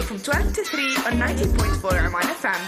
from 12 to 3 on 90.4 Oman FM.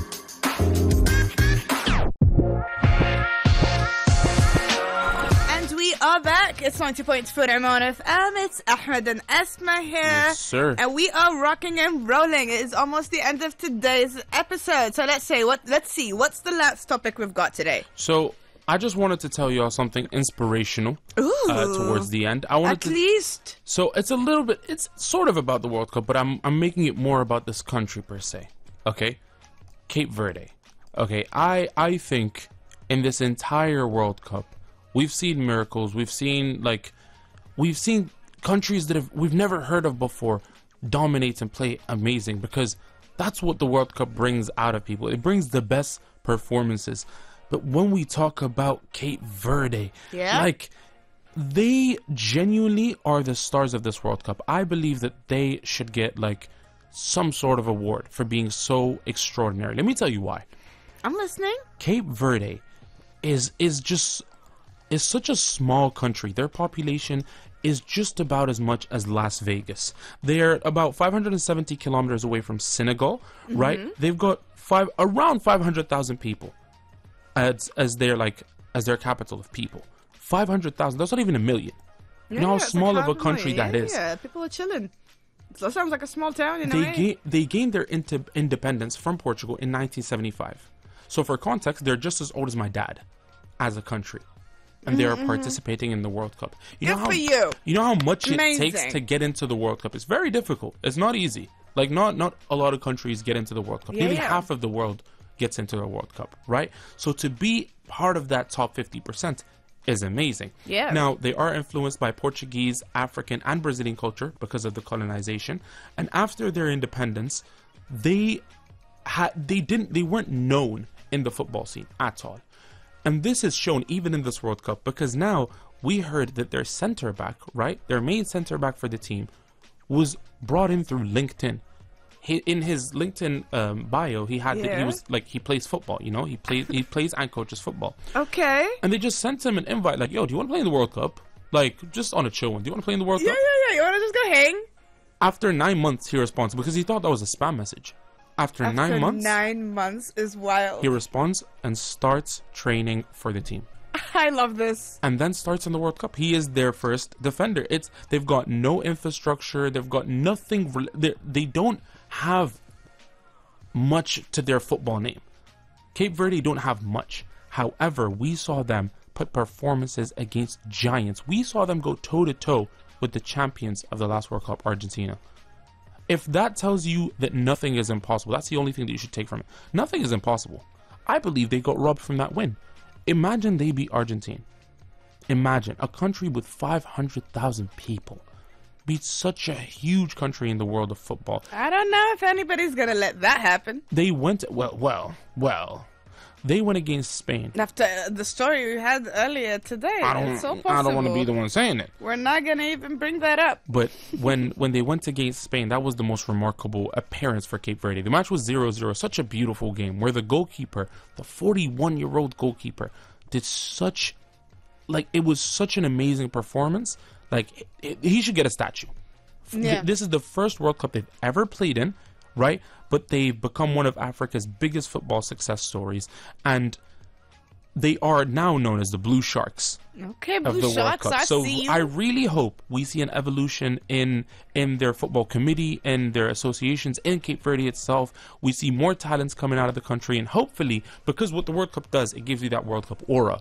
And we are back. It's 90.4 Oman FM. It's Ahmed and Esma here. Yes, sir. And we are rocking and rolling. It is almost the end of today's episode. So let's see. What's the last topic we've got today? So I just wanted to tell you all something inspirational towards the end. So it's sort of about the World Cup, but I'm making it more about this country per se. Okay? Cape Verde. Okay, I think in this entire World Cup, we've seen miracles. We've seen countries that we've never heard of before dominate and play amazing, because that's what the World Cup brings out of people. It brings the best performances. But when we talk about Cape Verde, they genuinely are the stars of this World Cup. I believe that they should get some sort of award for being so extraordinary. Let me tell you why. I'm listening. Cape Verde is such a small country. Their population is just about as much as Las Vegas. They're about 570 kilometers away from Senegal, right? They've got around 500,000 people as their capital of people. 500,000. That's not even a million. You know how small of a country that is. Yeah, people are chilling. So that sounds like a small town, you know. They gained their independence from Portugal in 1975. So for context, they're just as old as my dad as a country. And they are participating in the World Cup. You know how much it takes to get into the World Cup? It's very difficult. It's not easy. Not a lot of countries get into the World Cup. Nearly half of the world gets into the World Cup, right? So to be part of that top 50% is amazing. Yeah. Now, they are influenced by Portuguese, African, and Brazilian culture because of the colonization. And after their independence, they weren't known in the football scene at all. And this is shown even in this World Cup, because now we heard that their center back, right, their main center back for the team, was brought in through LinkedIn. In his LinkedIn bio, he had that he plays football. You know, he plays and coaches football. Okay. And they just sent him an invite, yo, do you want to play in the World Cup? Just on a chill one. Do you want to play in the World Cup? Yeah. You want to just go hang? After 9 months, he responds, because he thought that was a spam message. After 9 months, 9 months is wild. He responds and starts training for the team. I love this. And then starts in the World Cup. He is their first defender. They've got no infrastructure. They've got nothing. They don't have much to their football name. Cape Verde don't have much. However, we saw them put performances against giants. We saw them go toe-to-toe with the champions of the last World Cup, Argentina. If that tells you that nothing is impossible, that's the only thing that you should take from it. Nothing is impossible. I believe they got robbed from that win. Imagine they beat Argentina. Imagine a country with 500,000 people beat such a huge country in the world of football. I don't know if anybody's going to let that happen. They went, they went against Spain. After the story we had earlier today, it's so possible. I don't want to be the one saying it. We're not going to even bring that up. But when they went against Spain, that was the most remarkable appearance for Cape Verde. The match was 0-0, such a beautiful game where the goalkeeper, the 41-year-old goalkeeper, did it was such an amazing performance. He should get a statue. Yeah. This is the first World Cup they've ever played in, right? But they've become one of Africa's biggest football success stories, and they are now known as the Blue Sharks of the World Cup. So see you. I really hope we see an evolution in their football committee, in their associations, in Cape Verde itself. We see more talents coming out of the country, and hopefully, because what the World Cup does, it gives you that World Cup aura.